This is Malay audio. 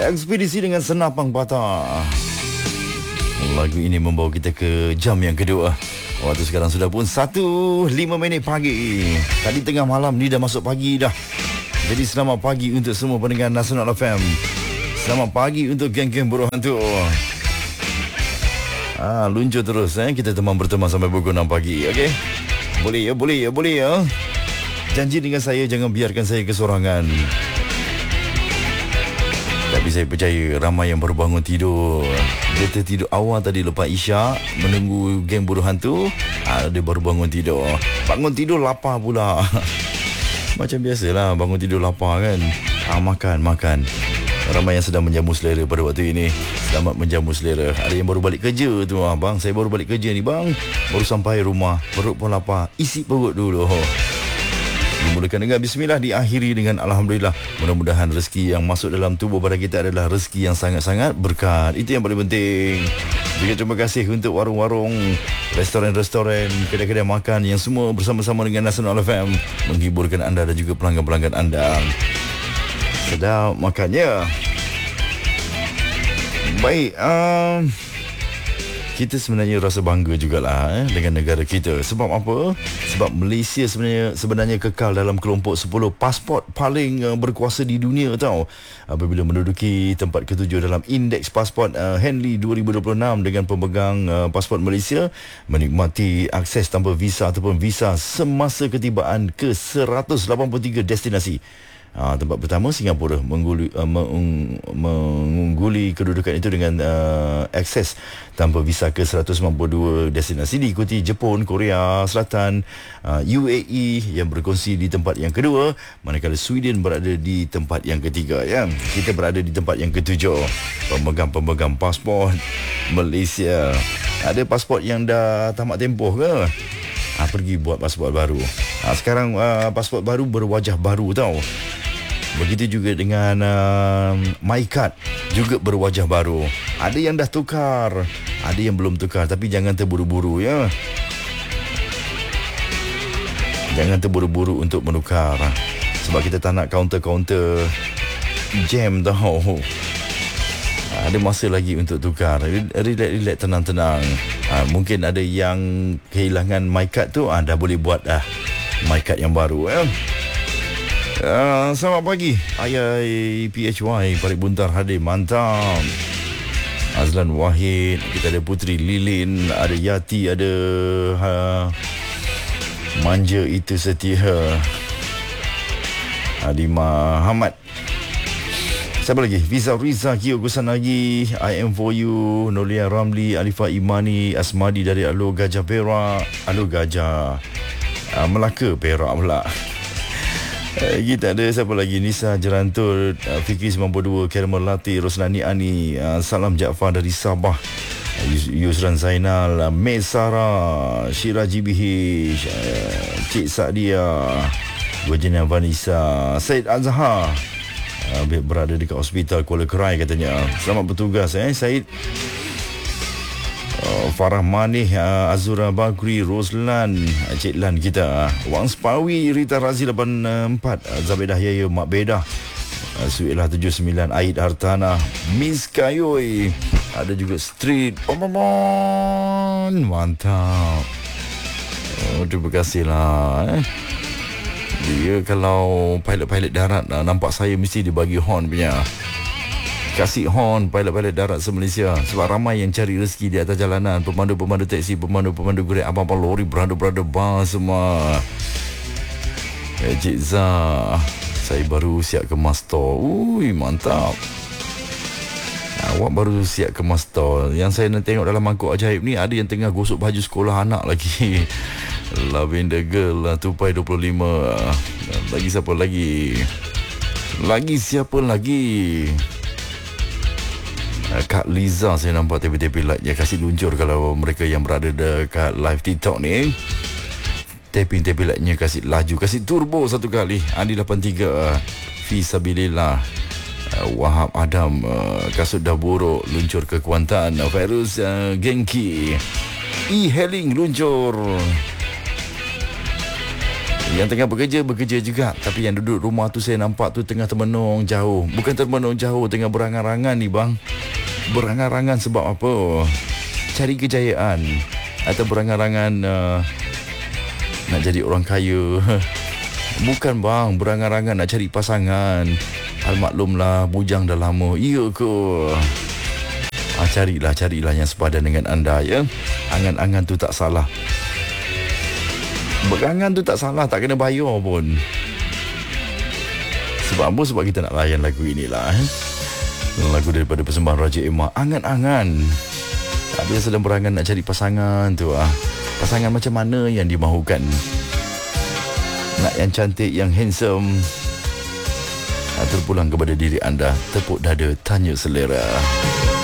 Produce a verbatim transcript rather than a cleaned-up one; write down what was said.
Ekspedisi dengan Senapang Patah. Lagu ini membawa kita ke jam yang kedua. Waktu sekarang sudah pun satu lima minit pagi. Tadi tengah malam ni dah masuk pagi dah. Jadi selamat pagi untuk semua pendengar Nasional F M. Selamat pagi untuk geng-geng buruh hantu. Ah, luncur terus eh. Kita teman berteman sampai pukul enam pagi, okey? Boleh ya, boleh ya, boleh ya. Janji dengan saya, jangan biarkan saya kesorangan. Tapi saya percaya ramai yang baru bangun tidur. Dia tertidur awal tadi lepas Isyak, menunggu geng buruh hantu. Ah, dia baru bangun tidur. Bangun tidur lapar pula. Macam biasalah, bangun tidur lapar kan. Ah, makan, makan. Ramai yang sedang menjamu selera pada waktu ini. Selamat menjamu selera. Ada yang baru balik kerja tu, ah, bang. Saya baru balik kerja ni, bang. Baru sampai rumah, perut pun lapar. Isi perut dulu. Dimulakan dengan bismillah, diakhiri dengan alhamdulillah. Mudah-mudahan rezeki yang masuk dalam tubuh badan kita adalah rezeki yang sangat-sangat berkat. Itu yang paling penting. Juga terima kasih untuk warung-warung, restoran-restoran, kedai-kedai makan yang semua bersama-sama dengan Nasional F M menghiburkan anda dan juga pelanggan-pelanggan anda. Sedap makannya. Baik, um, kita sebenarnya rasa bangga jugalah eh, dengan negara kita. Sebab apa? Sebab Malaysia sebenarnya sebenarnya kekal dalam kelompok sepuluh pasport paling uh, berkuasa di dunia tau. Apabila menduduki tempat ketujuh dalam indeks pasport uh, Henley dua ribu dua puluh enam dengan pemegang uh, pasport Malaysia menikmati akses tanpa visa ataupun visa semasa ketibaan ke seratus lapan puluh tiga destinasi. Ha, tempat pertama Singapura mengguli, uh, meng, mengungguli kedudukan itu dengan uh, akses tanpa visa ke seratus sembilan puluh dua destinasi, diikuti Jepun, Korea Selatan, uh, U A E yang berkongsi di tempat yang kedua, manakala Sweden berada di tempat yang ketiga ya. Kita berada di tempat yang ketujuh. Pemegang-pemegang pasport Malaysia. Ada pasport yang dah tamat tempoh ke? Ha, pergi buat pasport baru. Ha, sekarang uh, pasport baru berwajah baru tau. Begitu juga dengan uh, MyCard juga berwajah baru. Ada yang dah tukar, ada yang belum tukar. Tapi jangan terburu-buru ya. Jangan terburu-buru untuk menukar. Sebab kita tak nak kaunter-kaunter jam tau. Ada masa lagi untuk tukar. Relax-relax, tenang-tenang. Ha, mungkin ada yang kehilangan MyCard tu, ha, dah boleh buat dah MyCard yang baru ya. Uh, selamat pagi Ayai P H Y Parik Buntar hadir, mantap. Azlan Wahid, kita ada Putri Lilin, ada Yati, ada uh, Manja Itu Setia, Adima Hamad. Siapa lagi? Fiza Riza, Kio Kusanagi, I am for you, Nolia Ramli, Alifah Imani, Asmadi dari Alo Gajah Perak, Alo Gajah uh, Melaka Perak pula. Uh, kita ada siapa lagi? Nisa Jerantul, uh, Fikri sembilan puluh dua, Caramel Latte, Roslani Ani, uh, Salam Jaafar dari Sabah, uh, Yusran Zainal, uh, Mesara, Syira G B H, uh, Cik Saadia, Gojina Vanessa, Syed Azhar, uh, berada dekat hospital Kuala Kerai katanya. Selamat bertugas eh Syed. Uh, Farah Manih, uh, Azura Bakri, Roslan, uh, Cik Lan kita, uh, Wang Spawi, Rita Razi lapan empat, uh, Zabedah Yaya, Mak Bedah, uh, Suilah tujuh sembilan, Aid Hartana, Miss Kayoy, ada juga Street Pomomon, mantap. Oh, terima kasih lah eh. Dia kalau pilot-pilot darat uh, nampak saya mesti dia bagi horn punya. Kasih horn pilot-pilot darat se-Malaysia. Sebab ramai yang cari rezeki di atas jalanan. Pemandu-pemandu teksi, pemandu-pemandu Grab, abang-abang lori, berada-berada bas semua. Eh, Cik Zah, saya baru siap kemas tol. Ui, mantap. Awak baru siap kemas tol. Yang saya nak tengok dalam mangkuk ajaib ni, ada yang tengah gosok baju sekolah anak lagi. Lavender Girl lah, Tupai dua puluh lima. Lagi siapa lagi? Lagi siapa lagi? Kak Liza saya nampak tepi-tepi like dia kasih luncur kalau mereka yang berada dekat live TikTok ni. Tepi-tepi like-nya kasih laju, kasih turbo satu kali. Andi lapan tiga, Fisabilillah, Wahab Adam, kasut dah buruk, luncur ke Kuantan. Virus uh, Genki, E-hailing luncur. Yang tengah bekerja, bekerja juga. Tapi yang duduk rumah tu saya nampak tu tengah termenung jauh. Bukan termenung jauh, tengah berangan-angan ni bang. Berangan-angan sebab apa? Cari kejayaan. Atau berangan-angan uh, nak jadi orang kaya. Bukan bang, berangan-angan nak cari pasangan. Almaklumlah, bujang dah lama. Ya ke? Ah, carilah, carilah yang sepadan dengan anda ya. Angan-angan tu tak salah. Berangan tu tak salah, tak kena bayar pun. Sebab apa? Sebab kita nak layan lagu inilah eh? Lagu daripada persembahan Raja Emma, Angan-angan. Tak biasa sedang berangan nak cari pasangan tu ah. Pasangan macam mana yang dimahukan? Nak yang cantik, yang handsome? Terpulang kepada diri anda. Tepuk dada, tanya selera.